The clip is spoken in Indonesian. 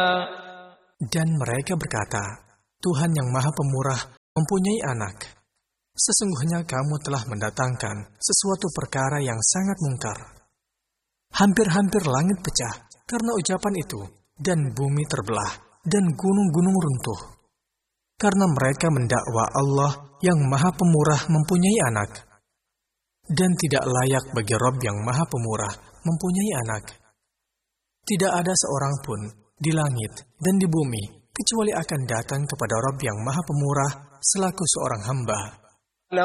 Dan mereka berkata, Tuhan yang Maha Pemurah mempunyai anak. Sesungguhnya kamu telah mendatangkan sesuatu perkara yang sangat mungkar. Hampir-hampir langit pecah karena ucapan itu, dan bumi terbelah, dan gunung-gunung runtuh. Karena mereka mendakwa Allah yang Maha Pemurah mempunyai anak. Dan tidak layak bagi Rabb yang Maha Pemurah mempunyai anak. Tidak ada seorang pun di langit dan di bumi kecuali akan datang kepada Rabb yang Maha Pemurah selaku seorang hamba.